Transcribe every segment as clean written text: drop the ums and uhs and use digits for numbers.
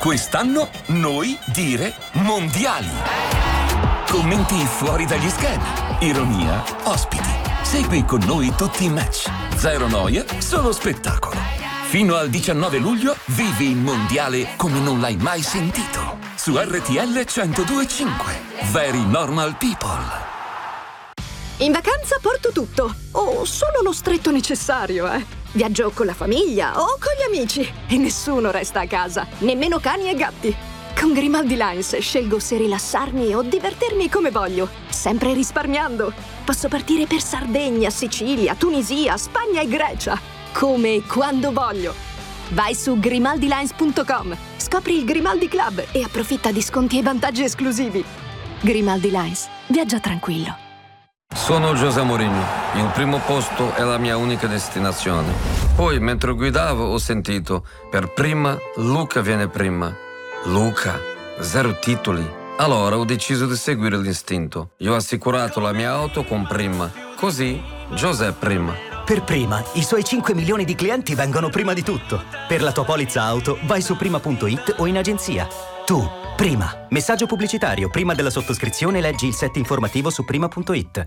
Quest'anno noi dire mondiali. Commenti fuori dagli schermi, ironia, ospiti. Segui con noi tutti i match. Zero noia, solo spettacolo. Fino al 19 luglio vivi il mondiale come non l'hai mai sentito. Su RTL 102.5. Very Normal People. In vacanza porto tutto, o solo lo stretto necessario, Viaggio con la famiglia o con gli amici e nessuno resta a casa, nemmeno cani e gatti. Con Grimaldi Lines scelgo se rilassarmi o divertirmi come voglio, sempre risparmiando. Posso partire per Sardegna, Sicilia, Tunisia, Spagna e Grecia, come e quando voglio. Vai su grimaldilines.com, scopri il Grimaldi Club e approfitta di sconti e vantaggi esclusivi. Grimaldi Lines, viaggia tranquillo. Sono José Mourinho, il primo posto è la mia unica destinazione. Poi, mentre guidavo, ho sentito, per prima, Luca viene prima. Luca, 0 titoli. Allora ho deciso di seguire l'istinto. Io ho assicurato la mia auto con Prima. Così, José prima. Per Prima, i suoi 5 milioni di clienti vengono prima di tutto. Per la tua polizza auto, vai su prima.it o in agenzia. Tu, Prima. Messaggio pubblicitario. Prima della sottoscrizione leggi il set informativo su prima.it.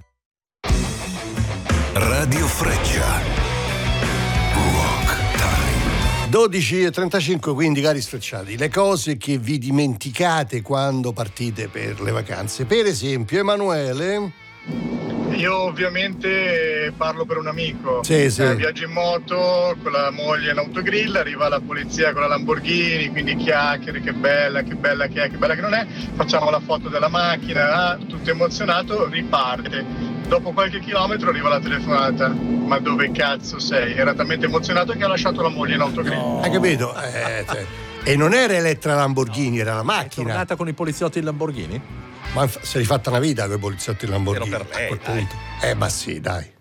Radio Freccia. Rock Time. 12:35, quindi cari sfrecciati, le cose che vi dimenticate quando partite per le vacanze. Per esempio, Emanuele. Io ovviamente parlo per un amico. Sì. Viaggio in moto con la moglie in autogrill, arriva la polizia con la Lamborghini, quindi chiacchiere, che bella che è, che bella che non è. Facciamo la foto della macchina, tutto emozionato, riparte. Dopo qualche chilometro arriva la telefonata. Ma dove cazzo sei? Era talmente emozionato che ha lasciato la moglie in autogrill. No. Hai capito? E non era Elettra Lamborghini, era la macchina. È tornata con i poliziotti in Lamborghini? Ma si è rifatta una vita con i poliziotti in Lamborghini. Era per lei, a quel punto. Ma sì, dai.